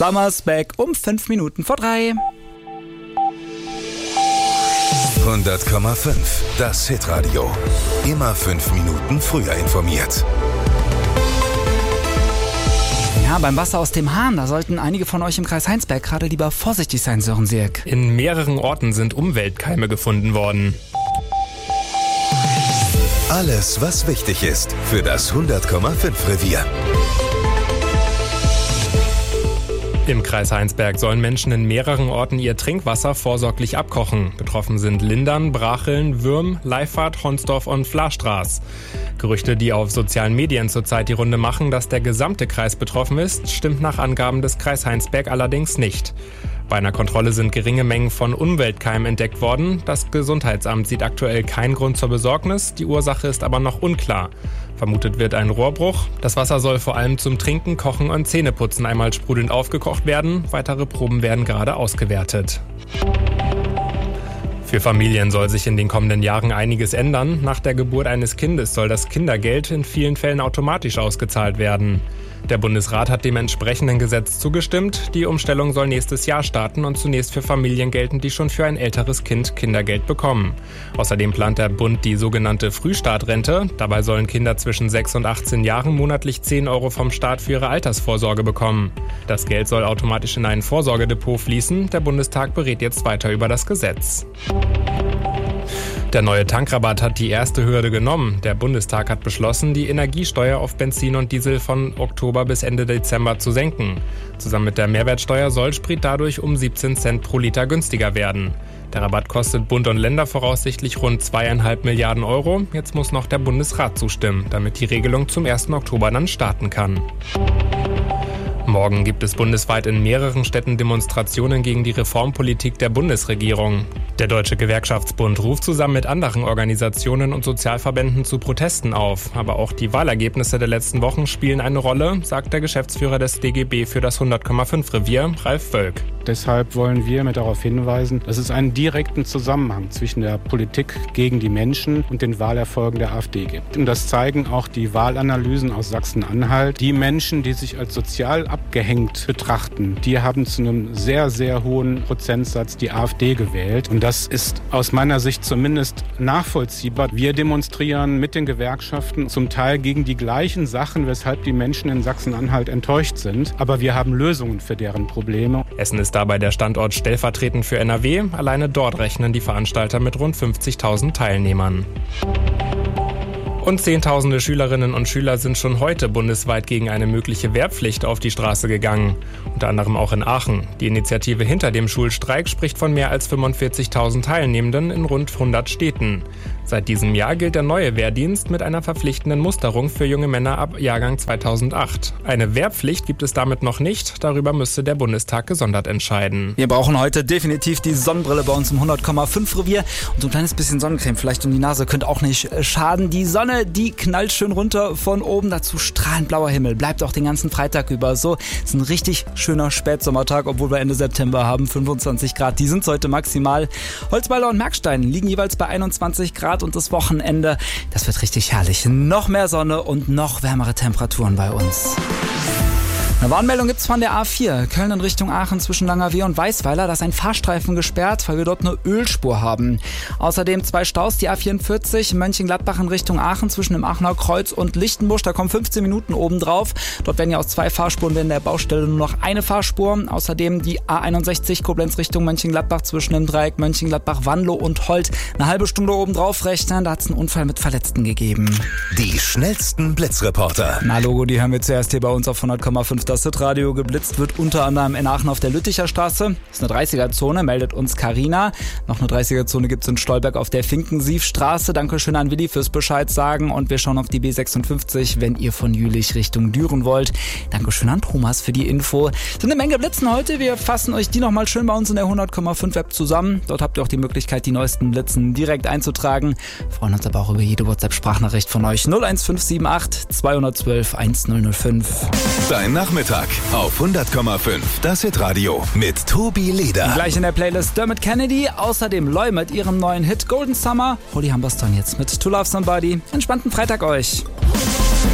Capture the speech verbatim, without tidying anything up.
Summer's Back um fünf Minuten vor drei. hundert Komma fünf, das Hitradio. Immer fünf Minuten früher informiert. Ja, beim Wasser aus dem Hahn, da sollten einige von euch im Kreis Heinsberg gerade lieber vorsichtig sein, Sören Sierk. In mehreren Orten sind Umweltkeime gefunden worden. Alles, was wichtig ist für das hundert Komma fünf Revier. Im Kreis Heinsberg sollen Menschen in mehreren Orten ihr Trinkwasser vorsorglich abkochen. Betroffen sind Lindern, Bracheln, Würm, Leifert, Honsdorf und Flachstraß. Gerüchte, die auf sozialen Medien zurzeit die Runde machen, dass der gesamte Kreis betroffen ist, stimmt nach Angaben des Kreis Heinsberg allerdings nicht. Bei einer Kontrolle sind geringe Mengen von Umweltkeimen entdeckt worden. Das Gesundheitsamt sieht aktuell keinen Grund zur Besorgnis, die Ursache ist aber noch unklar. Vermutet wird ein Rohrbruch. Das Wasser soll vor allem zum Trinken, Kochen und Zähneputzen einmal sprudelnd aufgekocht werden. Weitere Proben werden gerade ausgewertet. Für Familien soll sich in den kommenden Jahren einiges ändern. Nach der Geburt eines Kindes soll das Kindergeld in vielen Fällen automatisch ausgezahlt werden. Der Bundesrat hat dem entsprechenden Gesetz zugestimmt. Die Umstellung soll nächstes Jahr starten und zunächst für Familien gelten, die schon für ein älteres Kind Kindergeld bekommen. Außerdem plant der Bund die sogenannte Frühstartrente. Dabei sollen Kinder zwischen sechs und achtzehn Jahren monatlich zehn Euro vom Staat für ihre Altersvorsorge bekommen. Das Geld soll automatisch in ein Vorsorgedepot fließen. Der Bundestag berät jetzt weiter über das Gesetz. Der neue Tankrabatt hat die erste Hürde genommen. Der Bundestag hat beschlossen, die Energiesteuer auf Benzin und Diesel von Oktober bis Ende Dezember zu senken. Zusammen mit der Mehrwertsteuer soll Sprit dadurch um siebzehn Cent pro Liter günstiger werden. Der Rabatt kostet Bund und Länder voraussichtlich rund zweieinhalb Milliarden Euro. Jetzt muss noch der Bundesrat zustimmen, damit die Regelung zum ersten Oktober dann starten kann. Morgen gibt es bundesweit in mehreren Städten Demonstrationen gegen die Reformpolitik der Bundesregierung. Der Deutsche Gewerkschaftsbund ruft zusammen mit anderen Organisationen und Sozialverbänden zu Protesten auf. Aber auch die Wahlergebnisse der letzten Wochen spielen eine Rolle, sagt der Geschäftsführer des D G B für das hundert Komma fünf Revier, Ralf Wölk. Deshalb wollen wir mit darauf hinweisen, dass es einen direkten Zusammenhang zwischen der Politik gegen die Menschen und den Wahlerfolgen der AfD gibt. Und das zeigen auch die Wahlanalysen aus Sachsen-Anhalt. Die Menschen, die sich als sozial abgehängt betrachten, die haben zu einem sehr, sehr hohen Prozentsatz die AfD gewählt. Und das ist aus meiner Sicht zumindest nachvollziehbar. Wir demonstrieren mit den Gewerkschaften zum Teil gegen die gleichen Sachen, weshalb die Menschen in Sachsen-Anhalt enttäuscht sind. Aber wir haben Lösungen für deren Probleme. Essen ist dabei der Standort stellvertretend für N R W. Alleine dort rechnen die Veranstalter mit rund fünfzigtausend Teilnehmern. Und zehntausende Schülerinnen und Schüler sind schon heute bundesweit gegen eine mögliche Wehrpflicht auf die Straße gegangen. Unter anderem auch in Aachen. Die Initiative hinter dem Schulstreik spricht von mehr als fünfundvierzigtausend Teilnehmenden in rund hundert Städten. Seit diesem Jahr gilt der neue Wehrdienst mit einer verpflichtenden Musterung für junge Männer ab Jahrgang zweitausendacht. Eine Wehrpflicht gibt es damit noch nicht. Darüber müsste der Bundestag gesondert entscheiden. Wir brauchen heute definitiv die Sonnenbrille bei uns im hundert Komma fünf Revier. Und so ein kleines bisschen Sonnencreme vielleicht um die Nase könnte auch nicht schaden. Die Sonne, die knallt schön runter von oben. Dazu strahlend blauer Himmel. Bleibt auch den ganzen Freitag über so. Ist ein richtig schöner Spätsommertag, obwohl wir Ende September haben. fünfundzwanzig Grad. Die sind heute maximal. Holzweiler und Merkstein liegen jeweils bei einundzwanzig Grad. Und das Wochenende, das wird richtig herrlich. Noch mehr Sonne und noch wärmere Temperaturen bei uns. Eine Warnmeldung gibt's von der A vier, Köln in Richtung Aachen zwischen Langerwehe und Weißweiler. Da ist ein Fahrstreifen gesperrt, weil wir dort eine Ölspur haben. Außerdem zwei Staus, die A vierundvierzig, Mönchengladbach in Richtung Aachen zwischen dem Aachener Kreuz und Lichtenbusch. Da kommen fünfzehn Minuten obendrauf. Dort werden ja aus zwei Spuren während der Baustelle nur noch eine Fahrspur. Außerdem die A einundsechzig, Koblenz Richtung Mönchengladbach zwischen dem Dreieck Mönchengladbach, Wanlo und Holt. Eine halbe Stunde obendrauf rechnen, da hat's einen Unfall mit Verletzten gegeben. Die schnellsten Blitzreporter. Na Logo, die hören wir zuerst hier bei uns auf hundert Komma fünf. Das Hitradio. Geblitzt wird unter anderem in Aachen auf der Lütticher Straße. Das ist eine dreißiger-Zone, meldet uns Carina. Noch eine dreißiger-Zone gibt es in Stolberg auf der Finkensiefstraße. Dankeschön an Willi fürs Bescheid sagen. Und wir schauen auf die B sechsundfünfzig, wenn ihr von Jülich Richtung Düren wollt. Dankeschön an Thomas für die Info. Es sind eine Menge Blitzen heute. Wir fassen euch die nochmal schön bei uns in der hundert Komma fünf App zusammen. Dort habt ihr auch die Möglichkeit, die neuesten Blitzen direkt einzutragen. Wir freuen uns aber auch über jede WhatsApp-Sprachnachricht von euch. null eins fünf sieben acht zwei eins zwei eins null null fünf. Dein Nachmittag auf hundert Komma fünf, das Hitradio mit Tobi Leder. Gleich in der Playlist Dermot Kennedy, außerdem Loy mit ihrem neuen Hit Golden Summer. Holly Humberstone jetzt mit To Love Somebody. Entspannten Freitag euch.